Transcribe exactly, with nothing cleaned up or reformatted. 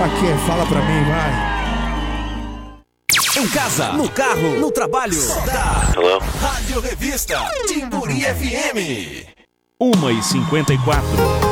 Pra quê? Fala pra mim, vai. Em casa, no carro, no trabalho. Da Hello? Rádio Revista Timburi F M. uma e cinquenta e quatro.